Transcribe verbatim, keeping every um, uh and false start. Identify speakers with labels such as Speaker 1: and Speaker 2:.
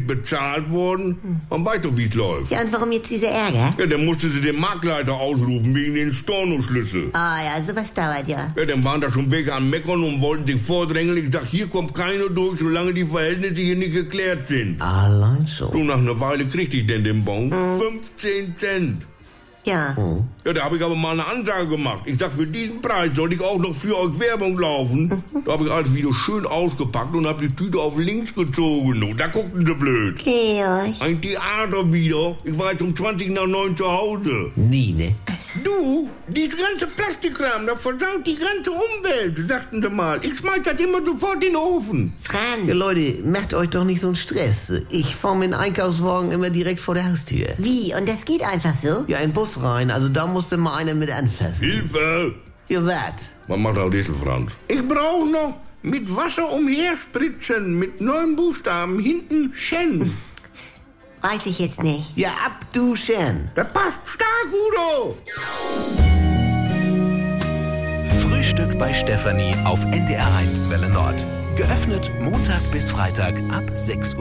Speaker 1: nicht bezahlt worden. Man weiß doch, wie es läuft.
Speaker 2: Ja, und warum jetzt dieser Ärger?
Speaker 1: Ja, dann musste sie den Marktleiter ausrufen wegen den Stornoschlüssel.
Speaker 2: Ah ja, sowas dauert ja.
Speaker 1: Ja, dann waren da schon welche am Meckern und wollten sich vordrängeln. Ich sag, hier kommt keiner durch, solange die Verhältnisse hier nicht geklärt sind.
Speaker 3: Allein schon.
Speaker 1: So, nach einer Weile kriegte ich denn den Bon. Mhm. fünfzehn Cent.
Speaker 2: Ja.
Speaker 3: Oh.
Speaker 1: Ja, da habe ich aber mal eine Ansage gemacht. Ich sag, für diesen Preis soll ich auch noch für euch Werbung laufen. Da habe ich alles wieder schön ausgepackt und habe die Tüte auf links gezogen. Und da guckten sie blöd.
Speaker 2: Georg.
Speaker 1: Ein Theater wieder. Ich war jetzt um zwanzig nach neun zu Hause.
Speaker 3: Nie, ne?
Speaker 1: Du, dieses ganze Plastikkram, das versaut die ganze Umwelt, sagten sie mal. Ich schmeiß das immer sofort in den Ofen.
Speaker 2: Franz.
Speaker 3: Ja, Leute, macht euch doch nicht so einen Stress. Ich fahre mit dem Einkaufswagen immer direkt vor der Haustür.
Speaker 2: Wie? Und das geht einfach so?
Speaker 3: Ja, in den Bus rein, also da musste mal einer mit anfassen.
Speaker 1: Hilfe!
Speaker 3: Ja, wat?
Speaker 1: Was macht auch das, Franz? Ich brauche noch mit Wasser umherspritzen, mit neun Buchstaben, hinten Schen.
Speaker 2: Weiß ich jetzt nicht.
Speaker 3: Ja, ab du Schen.
Speaker 1: Das passt stark, Udo!
Speaker 4: Frühstück bei Stefanie auf N D R eins Welle Nord. Geöffnet Montag bis Freitag ab sechs Uhr.